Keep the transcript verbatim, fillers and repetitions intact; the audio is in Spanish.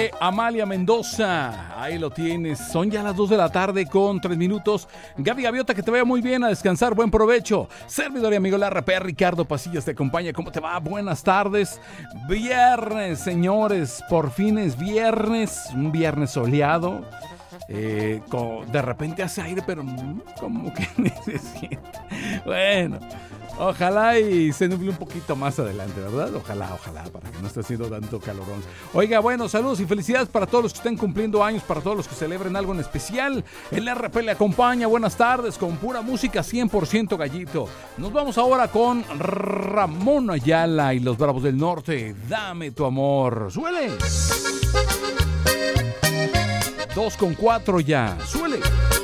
de Amalia Mendoza. Ahí lo tienes. Son ya las dos de la tarde con tres minutos. Gaby Gaviota, que te vaya muy bien, a descansar. Buen provecho. Servidor y amigo la R P, Ricardo Pasillas, te acompaña. ¿Cómo te va? Buenas tardes. Viernes, señores. Por fin es viernes. Un viernes soleado. Eh, como de repente hace aire, pero como que necesita. Bueno, ojalá y se nuble un poquito más adelante, ¿verdad? Ojalá, ojalá, para que no esté haciendo tanto calorón. Oiga, bueno, saludos y felicidades para todos los que estén cumpliendo años, para todos los que celebren algo en especial. El R P le acompaña. Buenas tardes, con pura música cien por ciento gallito. Nos vamos ahora con Ramón Ayala y los Bravos del Norte. Dame tu amor. ¡Suele! Dos con cuatro ya. ¡Suele!